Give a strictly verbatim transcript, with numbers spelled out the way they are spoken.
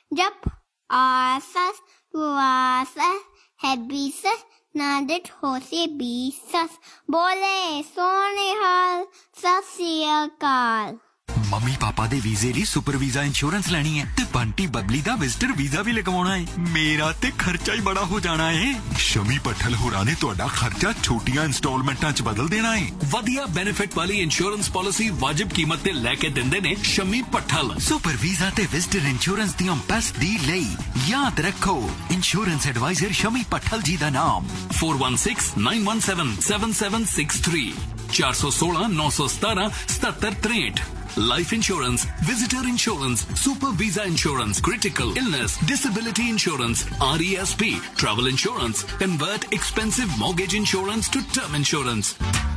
जब आसस तुआसस है बीसस नादित हो से बीसस बोले सोने हाल सत श्री अकाल। मम्मी पापा दे वीजे ਲਈ सुपर वीजा इंश्योरेंस ਲੈਣੀ ਹੈ ਤੇ ਬੰਟੀ ਬਬਲੀ ਦਾ ਵਿਜ਼ਟਰ ਵੀਜ਼ਾ ਵੀ ਲਗਵਾਉਣਾ ਹੈ। ਮੇਰਾ ਤੇ ਖਰਚਾ ਹੀ ਬੜਾ ਹੋ ਜਾਣਾ ਹੈ। ਸ਼ਮੀ ਪੱਠਲ ਹੋਰਾਂ ਨੇ ਤੁਹਾਡਾ ਖਰਚਾ ਛੋਟੀਆਂ ਇੰਸਟਾਲਮੈਂਟਾਂ 'ਚ ਬਦਲ ਦੇਣਾ ਹੈ। ਵਧੀਆ ਬੈਨੀਫਿਟ ਵਾਲੀ ਇੰਸ਼ੋਰੈਂਸ ਪਾਲਿਸੀ ਵਾਜਿਬ ਕੀਮਤ ਤੇ ਲੈ ਕੇ ਦਿੰਦੇ ਨੇ ਸ਼ਮੀ ਪੱਠਲ। ਸੁਪਰ ਵੀਜ਼ਾ ਤੇ ਵਿਜ਼ਟਰ ਇੰਸ਼ੋਰੈਂਸ ਦੀਆਂ ਬੈਸਟ ਡੀਲ ਲਈ ਯਾਦ ਰੱਖੋ ਇੰਸ਼ੋਰੈਂਸ ਐਡਵਾਈਜ਼ਰ ਸ਼ਮੀ ਪੱਠਲ ਜੀ ਦਾ ਨਾਮ four one six nine one seven seven seven six three ਚਾਰ ਸੌ ਸੋਲਾਂ ਨੌ ਸੌ ਸਤਾਰਾਂ ਸਤੱਤਰ ਤਰੇਹਠ। Life insurance, visitor insurance, super visa insurance, critical illness, disability insurance, R E S P, travel insurance. Convert expensive mortgage insurance to term insurance.